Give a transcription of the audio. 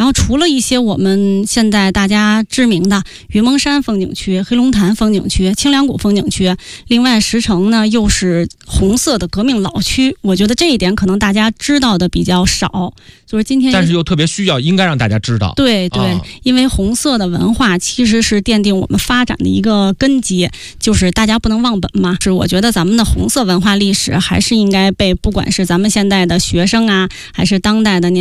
后除了一些我们现在大家知名的云蒙山风景区、黑龙潭风景区、清凉谷风景区，另外石城呢又是红色的革命老区，我觉得这一点可能大家知道的比较少，就是今天但是又特别需要，应该让大家知道。 对对，因为红色的文化其实是奠定我们发展的一个根基，就是大家不能忘本嘛。是我觉得咱们的红色文化历史还是应该被不管是咱们现在的学生啊，还是当代的年